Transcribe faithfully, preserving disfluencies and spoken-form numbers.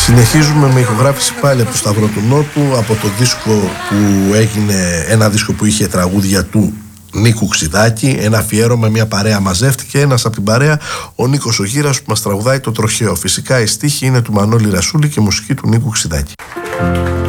Συνεχίζουμε με ηχογράφηση πάλι από το Σταυρό του Νότου, από το δίσκο που έγινε, ένα δίσκο που είχε τραγούδια του Νίκου Ξιδάκη, ένα αφιέρωμα, μια παρέα μαζεύτηκε, ένας από την παρέα, ο Νίκος ο Γύρας, που μας τραγουδάει το Τροχαίο. Φυσικά η στίχη είναι του Μανώλη Ρασούλη και η μουσική του Νίκου Ξιδάκη.